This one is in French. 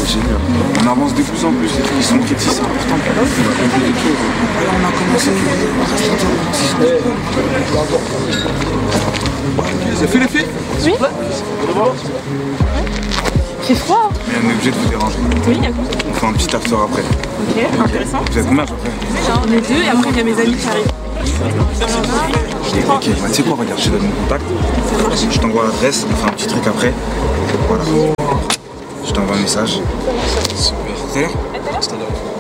génial. On avance de plus en plus, les trucs qui sont critiques, c'est important. On va compter les choses. Là, on a commencé, Ça fait l'effet? Oui. C'est froid. Mais on est obligé de vous déranger. Oui, d'accord. On fait un petit after après. Ok, intéressant. Vous êtes combien à peu près? On est deux et après il y a mes amis qui arrivent. Ok, bah, tu sais quoi, regarde, je te donne mon contact. Je t'envoie l'adresse, on fait un petit truc après. Voilà. Je t'envoie un message. Super. Tout à l'heure?